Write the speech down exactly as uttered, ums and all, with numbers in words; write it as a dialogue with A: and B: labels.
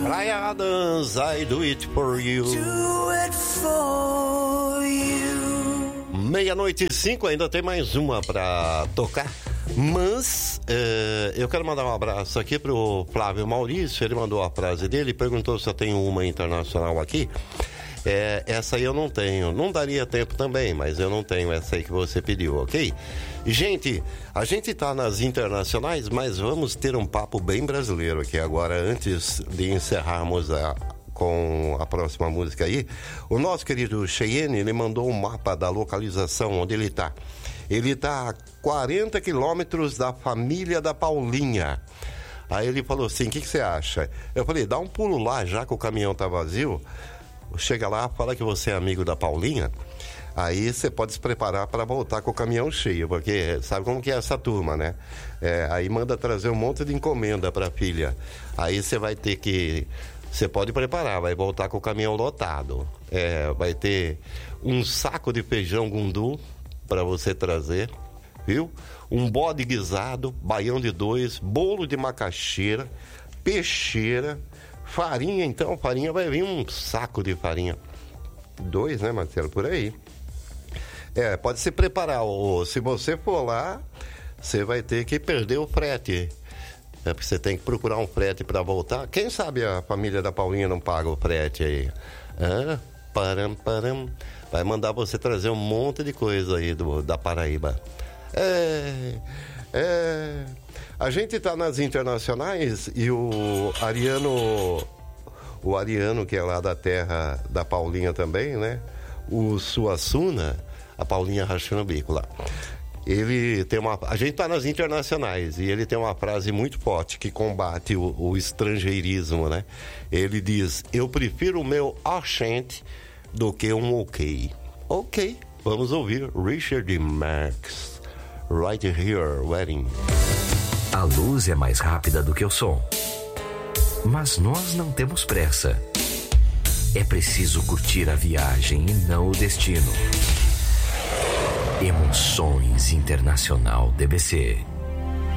A: Bryan Adams, I do it for you.
B: Do it for you.
A: Meia-noite e cinco, ainda tem mais uma pra tocar. Mas é, eu quero mandar um abraço aqui pro Flávio Maurício. Ele mandou a frase dele, perguntou se eu tenho uma internacional aqui. É, essa aí eu não tenho, não daria tempo também, mas eu não tenho essa aí que você pediu, ok? Gente, a gente tá nas internacionais, mas vamos ter um papo bem brasileiro aqui agora, antes de encerrarmos a, com a próxima música aí. O nosso querido Cheyenne, ele mandou um mapa da localização onde ele tá. Ele tá a quarenta quilômetros da família da Paulinha. Aí ele falou assim, o que, que você acha? Eu falei, dá um pulo lá, já que o caminhão tá vazio. Chega lá, fala que você é amigo da Paulinha. Aí você pode se preparar para voltar com o caminhão cheio, porque sabe como que é essa turma, né? É, aí manda trazer um monte de encomenda para a filha. Aí você vai ter que... Você pode preparar, vai voltar com o caminhão lotado. É, vai ter um saco de feijão gundu para você trazer, viu? Um bode guisado, baião de dois, bolo de macaxeira, peixeira, farinha. Então, farinha vai vir um saco de farinha. Dois, né, Marcelo? Por aí. É, pode se preparar. Ou, se você for lá, você vai ter que perder o frete. É porque você tem que procurar um frete para voltar. Quem sabe a família da Paulinha não paga o frete aí? Ah, param, param. Vai mandar você trazer um monte de coisa aí do, da Paraíba. É, é, a gente tá nas internacionais e o Ariano, o Ariano, que é lá da terra da Paulinha também, né? O Suassuna, a Paulinha rachando o bico lá. Ele tem uma... A gente tá nas internacionais e ele tem uma frase muito forte que combate o, o estrangeirismo, né? Ele diz, eu prefiro o meu accent do que um ok. Ok, vamos ouvir Richard Marx, Right Here, Wedding.
C: A luz é mais rápida do que o som, mas nós não temos pressa. É preciso curtir a viagem e não o destino. Emoções Internacional D B C.